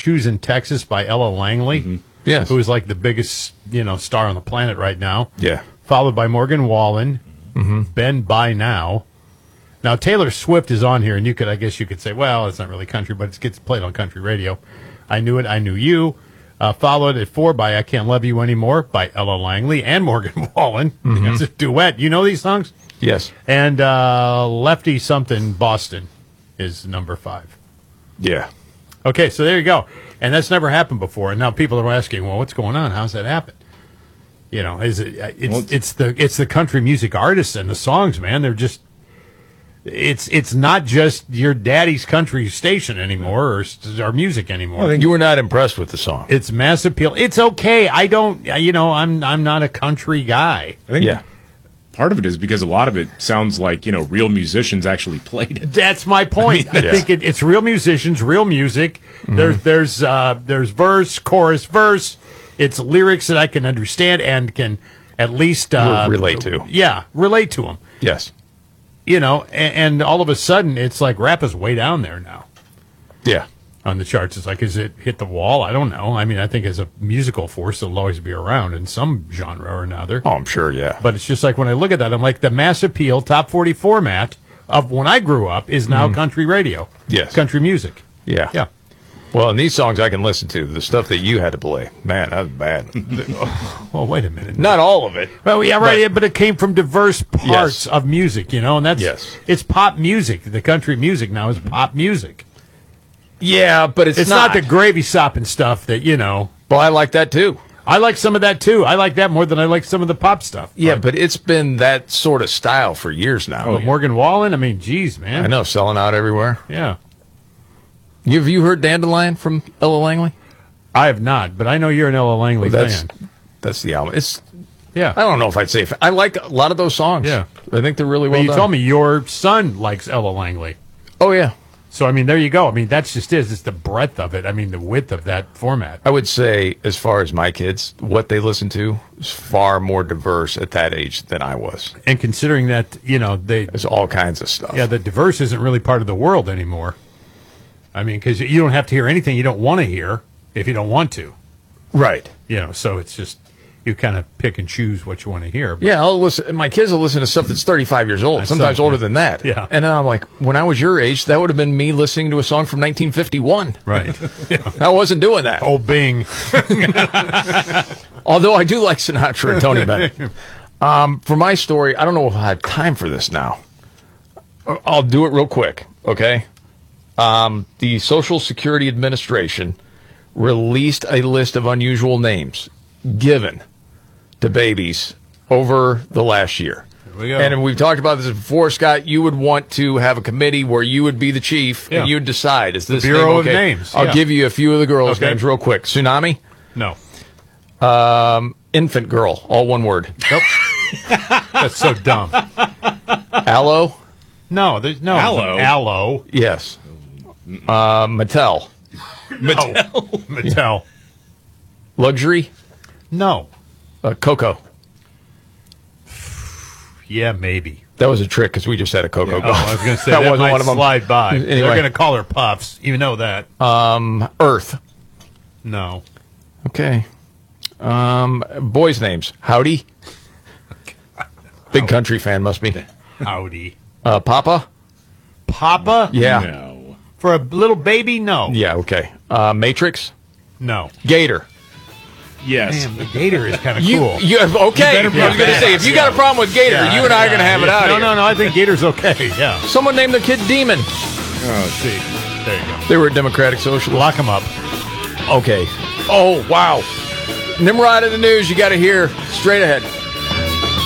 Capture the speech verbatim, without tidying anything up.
Choosing Texas by Ella Langley, Mm-hmm. Yes. who is like the biggest, you know, star on the planet right now. Yeah. Followed by Morgan Wallen, Mm-hmm. Ben By Now. Now, Taylor Swift is on here, and you could, I guess you could say, well, it's not really country, but it gets played on country radio. I Knew It, I Knew You. Uh, followed at four by I Can't Love You Anymore by Ella Langley and Morgan Wallen. Mm-hmm. It's a duet. You know these songs? Yes. And uh, Lefty Something Boston is number five. Yeah. Okay, so there you go. And that's never happened before. And now people are asking, well, what's going on? How's that happen? You know, is it? It's Well, it's the it's the country music artists and the songs, man. They're just it's it's not just your daddy's country station anymore or, s- or music anymore. I think you were not impressed with the song. It's mass appeal. It's okay. I don't. You know, I'm I'm not a country guy. I think Yeah. part of it is because a lot of it sounds like, you know, real musicians actually played it. That's my point. I, Yeah. think it, it's real musicians, real music. There's there's uh, there's verse, chorus, verse. It's lyrics that I can understand and can at least uh, Relate to. Yeah, relate to them. Yes. You know, and, and all of a sudden, it's like rap is way down there now Yeah. on the charts. It's like, is it hit the wall? I don't know. I mean, I think as a musical force, it'll always be around in some genre or another. Oh, I'm sure, yeah. But it's just like when I look at that, I'm like, the mass appeal top forty format of when I grew up is now country radio. Yes. Country music. Yeah. Yeah. Well, and these songs I can listen to. The stuff that you had to play, man, that was bad. Well, wait a minute. Not all of it. Well, yeah, right. But- yeah, but it came from diverse parts Yes. of music, you know, and that's Yes. it's pop music. The country music now is pop music. Yeah, but it's, It's not, the gravy sopping stuff that you know. Well, I like that too. I like some of that too. I like that more than I like some of the pop stuff. Yeah, but it's been that sort of style for years now. But Morgan Wallen, I mean, geez, man. I know, selling out everywhere. Yeah, You, have you heard Dandelion from Ella Langley? I have not, but I know you're an Ella Langley Well, that's fan. that's the album. It's Yeah, I don't know if I'd say I like a lot of those songs. Yeah. I think they're really well but you done. told me your son likes Ella Langley. Oh yeah, So I mean, there you go. I mean, that's just is. It's the breadth of it. I mean, the width of that format. I would say as far as my kids, what they listen to is far more diverse at that age than I was. And considering that, you know, they There's all kinds of stuff. yeah, the diverse isn't really part of the world anymore. I mean, because you don't have to hear anything you don't want to hear if you don't want to. Right. You know, so it's just you kind of pick and choose what you want to hear. But Yeah, I'll listen. My kids will listen to stuff that's thirty-five years old, sometimes so, older yeah. than that. Yeah. And then I'm like, when I was your age, that would have been me listening to a song from nineteen fifty-one. right. Yeah. I wasn't doing that. Oh, Bing. Although I do like Sinatra and Tony Bennett. Um, for my story, I don't know if I have time for this now. I'll do it real quick, okay? Um, the Social Security Administration released a list of unusual names given to babies over the last year. Here we go. And we've talked about this before, Scott. You would want to have a committee where you would be the chief Yeah. and you'd decide. Is this Bureau name of okay? Names, I'll yeah. give you a few of the girls' Okay. names real quick. Tsunami, No. um, infant girl, all one word. Nope. That's so dumb. Aloe, No, there's no Aloe? Aloe. yes. Uh, Mattel, Mattel. Mattel. luxury, No. uh, Coco. Yeah, maybe. That was a trick because we just had a Coco. Yeah. Oh, I was going to say That that, wasn't might one of them. slide by. Anyway. They're going to call her Puffs. You know that. Um, Earth. No. Okay. Um, boys' names. Howdy. Big country fan must be. Howdy. Uh, Papa. Papa? Yeah. No. For a little baby? No. Yeah. Okay. Uh, Matrix. No. Gator. Yes. Damn, the gator is kind of You, cool. you okay? better I be was going to bad. say if you got a problem with Gator, Yeah, you and I are yeah, going to have it yeah. out No, here. no, no. I think Gator's okay. Yeah. Someone named the kid Demon. Oh, See. There you go. They were a Democratic Socialist. Lock him up. Okay. Oh wow. Nimrod in the news. You got to hear straight ahead.